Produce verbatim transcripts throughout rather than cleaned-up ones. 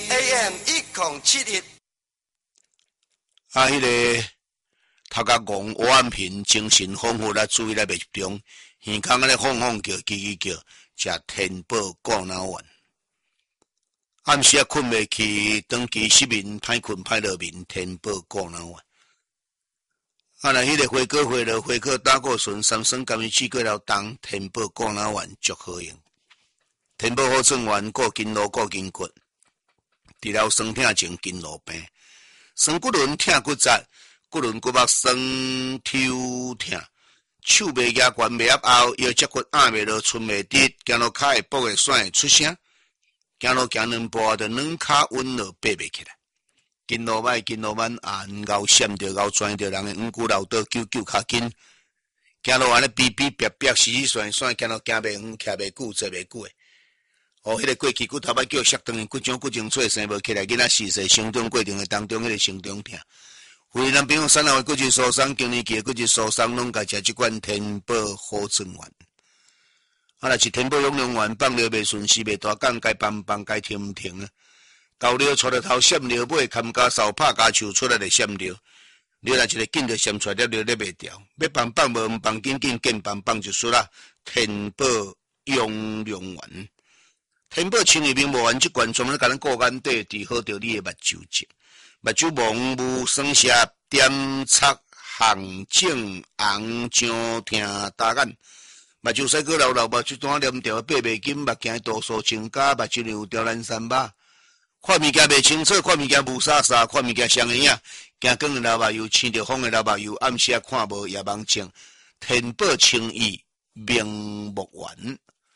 A M 一零七一。 啊，迄、那个头壳戆乌暗平，精神丰富啦，注意力袂集中，耳孔咧晃晃叫，叽叽叫，食天宝固脑丸。暗时啊困袂去，长期失眠，歹困歹落眠，天宝固脑丸。啊，若迄个花果花落，花果打果醇，三酸甘油酯过了冬，天宝固脑丸足好用。天宝好转丸，固筋络，固筋骨，治疗酸痛症、筋络病。酸骨轮疼骨折，骨轮骨膜酸抽疼，手袂夹悬袂压后，腰脊骨压袂落，伸袂直，行路骹会跛会甩会出声，行路行两步就软骹稳落爬袂起来。筋络歹，筋络慢，啊，咬闪着，咬转着，人诶五骨老倒，揪揪骹筋，行路安尼逼逼逼逼，死死甩甩，行路行袂远，徛袂久，坐袂久诶。哦，迄、那个过去骨头摆叫摔断，骨掌骨精脆生无起来，囡仔四岁成长过程诶当中，迄、那个成长疼。有男朋友产后诶骨质疏松，经年期诶骨质疏松，拢该食即款天宝好转丸。啊，若是天宝养养丸，放尿袂顺时袂大降，该放放该停毋停啊。高尿出了头，闪尿尾，砍家扫拍家树出来就闪尿。尿若一个紧就闪出来，尿尿袂掉。要放放无，毋放紧紧，紧放放就输啦。天宝养养丸。天宝清热明目丸，即罐专门甲咱顾眼底，治好着你诶目睭症。目睭蒙雾、酸涩、点擦、红肿、红肿、疼大眼。目睭细个流流，目睭单黏条，爬袂紧，目镜度数增加，目睭有条蓝三巴。看物件袂清楚，看物件雾沙沙，看物件双影影，行光的老目油，青着风的老目油，暗时啊看无夜盲症。天宝清热明目丸。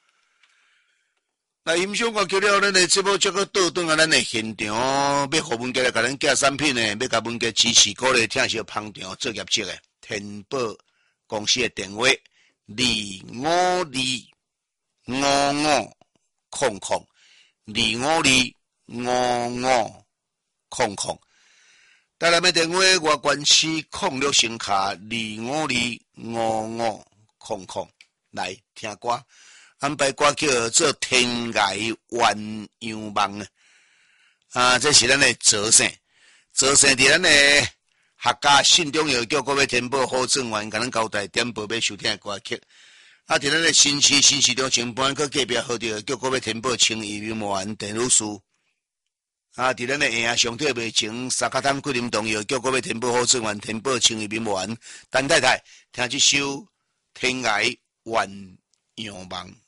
那欣赏我叫了咱的节目，这个倒转啊，咱的现场，要互文家来甲咱寄产品呢，要甲文家支持鼓励，听小捧场做业绩的。天宝公司的电话：二五二五五空空，二五二五五空空。台南的电话外关市空六星卡二五二五五空空，来听歌。安排歌叫做《天涯鸳鸯梦》啊，这是咱的泽生，泽生伫咱的客家信中有叫各位天宝好转丸，甲咱交代点播要收听的歌曲。啊，伫咱的新市新市中前半去隔壁好着叫各位天宝清热明目丸电乳师。啊，伫咱的下上体卖前三卡汤桂林东药叫各位天宝好转丸，天宝清热明目丸。陈太太听这首《天涯鸳鸯梦》。